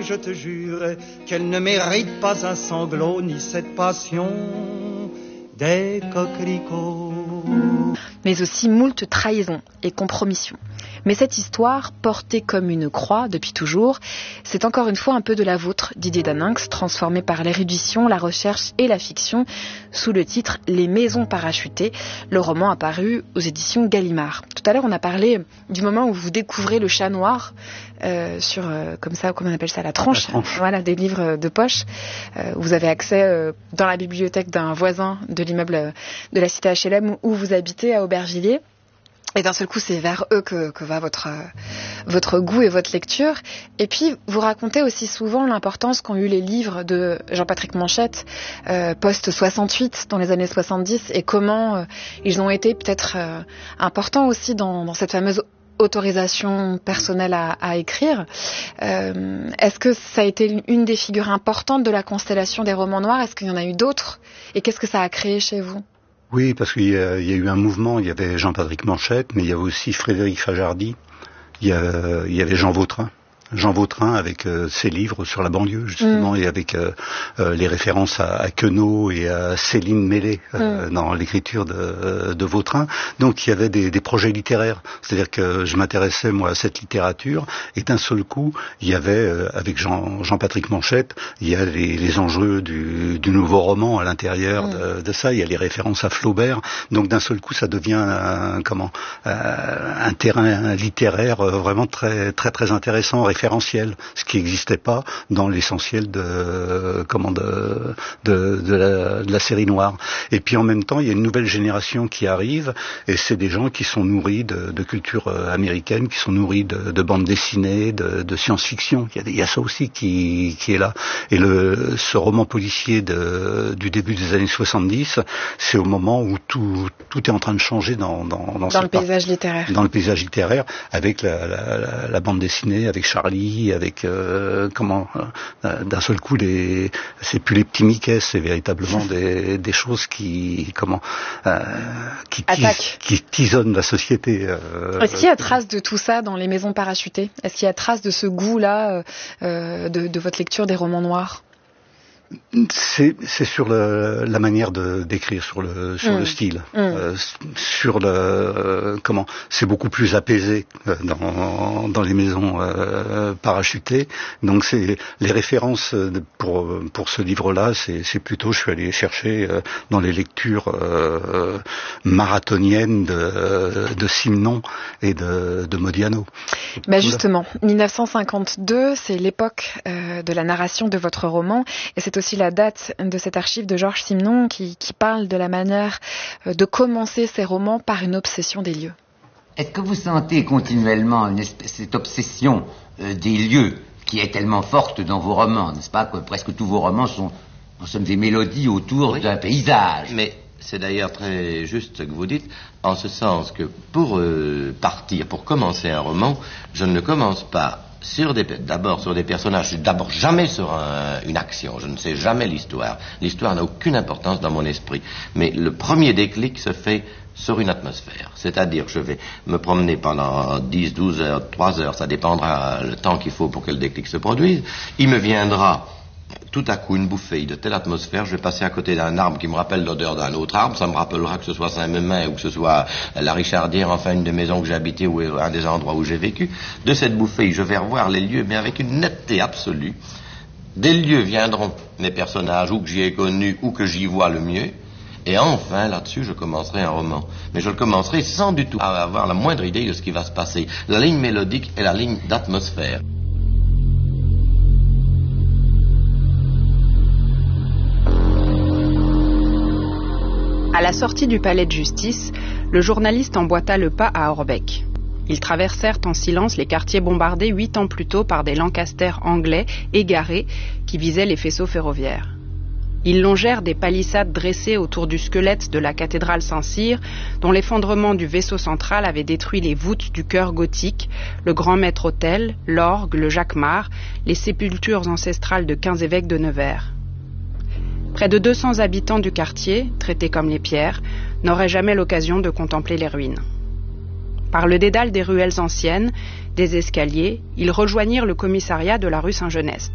je te jure qu'elle ne mérite pas un sanglot ni cette passion des coquelicots. Mais aussi moult trahisons et compromissions. Mais cette histoire, portée comme une croix depuis toujours, c'est encore une fois un peu de la vôtre, Didier Daninx, transformée par l'érudition, la recherche et la fiction, sous le titre « Les maisons parachutées », le roman apparu aux éditions Gallimard. Tout à l'heure, on a parlé du moment où vous découvrez le chat noir sur, comme ça, comment on appelle ça, la tranche. Voilà, des livres de poche. Vous avez accès dans la bibliothèque d'un voisin de l'immeuble de la cité HLM où vous habitez à Aubervilliers. Et d'un seul coup, c'est vers eux que va votre goût et votre lecture. Et puis, vous racontez aussi souvent l'importance qu'ont eu les livres de Jean-Patrick Manchette, post-68, dans les années 70, et comment ils ont été peut-être importants aussi dans cette fameuse autorisation personnelle à écrire. Est-ce que ça a été une des figures importantes de la constellation des romans noirs? Est-ce qu'il y en a eu d'autres? Et qu'est-ce que ça a créé chez vous? Oui, parce qu'il y a eu un mouvement, il y avait Jean-Patrick Manchette, mais il y avait aussi Frédéric Fajardy, il y avait Jean Vautrin. Jean Vautrin avec ses livres sur la banlieue justement et avec les références à Queneau et à Céline Mélé dans l'écriture de Vautrin. Donc il y avait des projets littéraires, c'est-à-dire que je m'intéressais moi à cette littérature et d'un seul coup il y avait avec Jean-Patrick Manchette, il y a les enjeux du nouveau roman à l'intérieur de ça, il y a les références à Flaubert, donc d'un seul coup ça devient un terrain littéraire vraiment très très très intéressant, référentiel, ce qui n'existait pas dans l'essentiel de la série noire. Et puis en même temps, il y a une nouvelle génération qui arrive, et c'est des gens qui sont nourris de culture américaine, qui sont nourris de bandes dessinées, de science-fiction. Il y a ça aussi qui est là. Et ce roman policier du début des années 70, c'est au moment où tout est en train de changer dans le paysage littéraire. Dans le paysage littéraire, avec la bande dessinée, avec Charlie, avec d'un seul coup c'est plus les petits Mickey, c'est véritablement des choses qui tisonnent la société. Est-ce qu'il y a trace de tout ça dans les maisons parachutées? Est-ce qu'il y a trace de ce goût-là de votre lecture des romans noirs? C'est sur la manière d'écrire, sur le style, sur c'est beaucoup plus apaisé dans les maisons parachutées. Donc c'est les références pour ce livre-là, c'est plutôt, je suis allé chercher dans les lectures marathoniennes de Simenon et de Modiano. Justement, 1952, c'est l'époque de la narration de votre roman, et c'est aussi la date de cette archive de Georges Simenon qui parle de la manière de commencer ses romans par une obsession des lieux. Est-ce que vous sentez continuellement cette obsession des lieux qui est tellement forte dans vos romans, n'est-ce pas, que presque tous vos romans sont des mélodies autour d'un paysage? Mais c'est d'ailleurs très juste ce que vous dites, en ce sens que pour commencer un roman, je ne commence pas d'abord sur des personnages, d'abord jamais sur une action, je ne sais jamais l'histoire. L'histoire n'a aucune importance dans mon esprit. Mais le premier déclic se fait sur une atmosphère. C'est-à-dire que je vais me promener pendant 10, 12 heures, 3 heures, ça dépendra le temps qu'il faut pour que le déclic se produise. Il me viendra tout à coup une bouffée de telle atmosphère, je vais passer à côté d'un arbre qui me rappelle l'odeur d'un autre arbre, ça me rappellera que ce soit Saint-Mémin ou que ce soit la Richardière, enfin une des maisons que j'ai habitées ou un des endroits où j'ai vécu. De cette bouffée, je vais revoir les lieux, mais avec une netteté absolue. Des lieux viendront mes personnages, ou que j'y ai connus, ou que j'y vois le mieux. Et enfin, là-dessus, je commencerai un roman. Mais je le commencerai sans du tout avoir la moindre idée de ce qui va se passer. La ligne mélodique et la ligne d'atmosphère. À la sortie du palais de justice, le journaliste emboîta le pas à Orbeck. Ils traversèrent en silence les quartiers bombardés 8 ans plus tôt par des Lancaster anglais égarés qui visaient les faisceaux ferroviaires. Ils longèrent des palissades dressées autour du squelette de la cathédrale Saint-Cyr, dont l'effondrement du vaisseau central avait détruit les voûtes du chœur gothique, le grand maître-autel, l'orgue, le jacquemart, les sépultures ancestrales de 15 évêques de Nevers. Près de 200 habitants du quartier, traités comme les pierres, n'auraient jamais l'occasion de contempler les ruines. Par le dédale des ruelles anciennes, des escaliers, ils rejoignirent le commissariat de la rue Saint-Genest.